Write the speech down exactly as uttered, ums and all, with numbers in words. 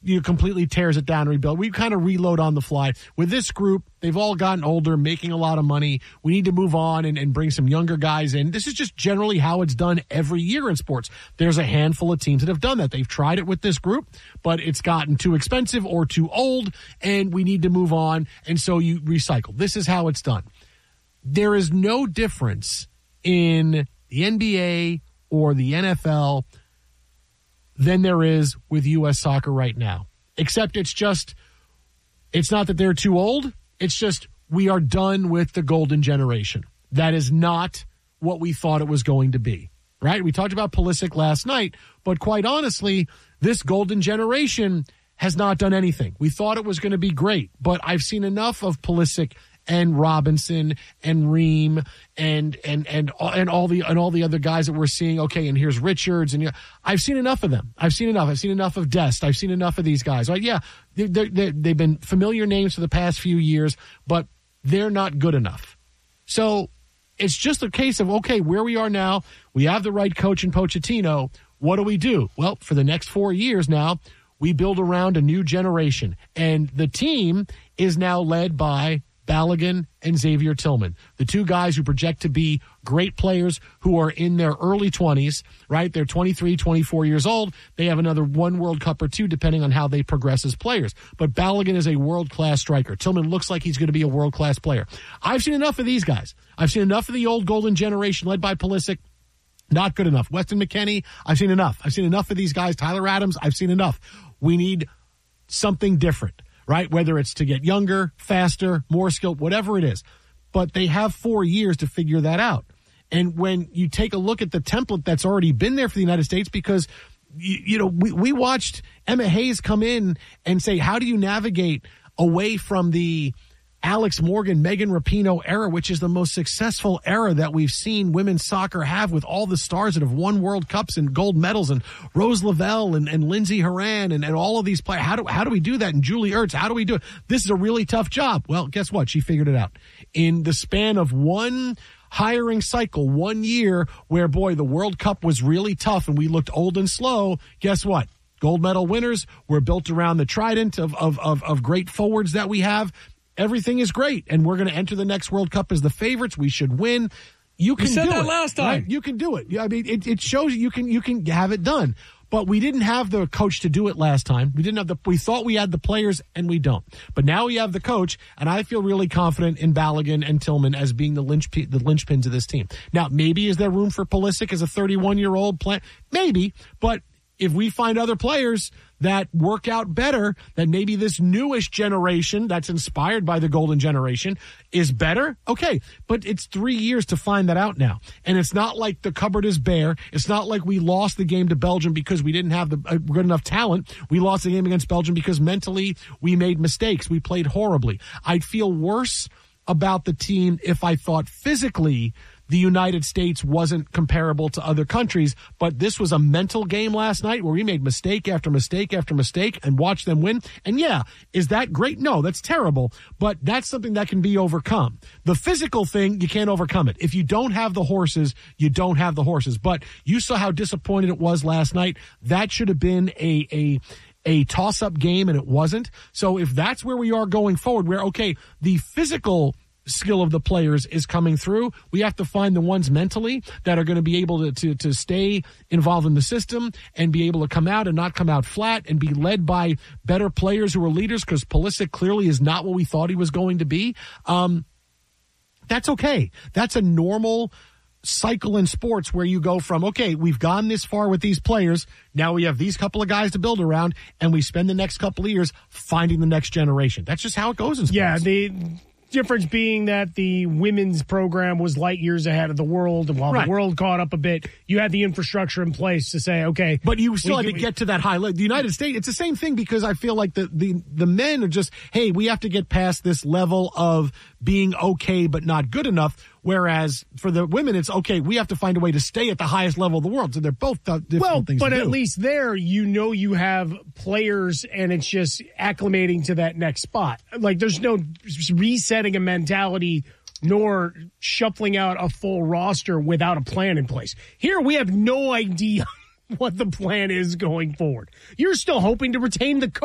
you know, completely tears it down and rebuild. We kind of reload on the fly. With this group, they've all gotten older, making a lot of money. We need to move on and, and bring some younger guys in. This is just generally how it's done every year in sports. There's a handful of teams that have done that. They've tried it with this group, but it's gotten too expensive or too old, and we need to move on, and so you recycle. This is how it's done. There is no difference in the N B A or the N F L than there is with U S soccer right now. Except it's just, it's not that they're too old. It's just we are done with the golden generation. That is not what we thought it was going to be, right? We talked about Pulisic last night, but quite honestly, this golden generation has not done anything. We thought it was going to be great, but I've seen enough of Pulisic and Robinson and Ream and and and and all the and all the other guys that we're seeing. Okay, and here's Richards, and you know, I've seen enough of them. I've seen enough. I've seen enough of Dest. I've seen enough of these guys. Right? Yeah, they, they, they've been familiar names for the past few years, but they're not good enough. So it's just a case of, okay, where we are now, we have the right coach in Pochettino. What do we do? Well, for the next four years now, we build around a new generation, and the team is now led by Balogun and Xavier Tillman, the two guys who project to be great players who are in their early twenties, right? They're twenty-three, twenty-four years old. They have another one World Cup or two, depending on how they progress as players. But Balogun is a world-class striker. Tillman looks like he's going to be a world-class player. I've seen enough of these guys. I've seen enough of the old golden generation led by Pulisic. Not good enough. Weston McKennie, I've seen enough. I've seen enough of these guys. Tyler Adams, I've seen enough. We need something different. Right? Whether it's to get younger, faster, more skilled, whatever it is. But they have four years to figure that out. And when you take a look at the template that's already been there for the United States, because, you, you know, we, we watched Emma Hayes come in and say, how do you navigate away from the Alex Morgan, Megan Rapinoe era, which is the most successful era that we've seen women's soccer have, with all the stars that have won World Cups and gold medals, and Rose Lavelle and, and Lindsey Horan and, and all of these players. How do, how do we do that? And Julie Ertz, how do we do it? This is a really tough job. Well, guess what? She figured it out. In the span of one hiring cycle, one year where, boy, the World Cup was really tough and we looked old and slow, guess what? Gold medal winners were built around the trident of, of, of, of great forwards that we have. Everything is great, and we're going to enter the next World Cup as the favorites. We should win. You can you said do that it, last time. Right? You can do it. I mean, it, it shows you can you can have it done. But we didn't have the coach to do it last time. We didn't have the. We thought we had the players, and we don't. But now we have the coach, and I feel really confident in Balogun and Tillman as being the linch the linchpins of this team. Now, maybe is there room for Pulisic as a thirty-one-year-old player? Maybe, but if we find other players that work out better, that maybe this newish generation that's inspired by the golden generation is better, okay. But it's three years to find that out now. And it's not like the cupboard is bare. It's not like we lost the game to Belgium because we didn't have the uh, good enough talent. We lost the game against Belgium because mentally we made mistakes. We played horribly. I'd feel worse about the team if I thought physically the United States wasn't comparable to other countries, but this was a mental game last night where we made mistake after mistake after mistake and watched them win. And yeah, is that great? No, that's terrible, but that's something that can be overcome. The physical thing, you can't overcome it. If you don't have the horses, you don't have the horses. But you saw how disappointed it was last night. That should have been a a a toss-up game, and it wasn't. So if that's where we are going forward, where, okay, the physical skill of the players is coming through, we have to find the ones mentally that are going to be able to, to to stay involved in the system and be able to come out and not come out flat and be led by better players who are leaders, because Pulisic clearly is not what we thought he was going to be. Um, that's okay. That's a normal cycle in sports where you go from, okay, we've gone this far with these players, now we have these couple of guys to build around, and we spend the next couple of years finding the next generation. That's just how it goes in sports. Yeah, the difference being that the women's program was light years ahead of the world, and while right. the world caught up a bit, you had the infrastructure in place to say, okay. But you still had to we, get to that high level. The United States, it's the same thing, because I feel like the, the, the men are just, hey, we have to get past this level of being okay but not good enough. Whereas for the women, it's okay, we have to find a way to stay at the highest level of the world. So they're both different well, things but to do. At least there, you know you have players, and it's just acclimating to that next spot. Like, there's no resetting a mentality nor shuffling out a full roster without a plan in place. Here, we have no idea what the plan is going forward. You're still hoping to retain the coach.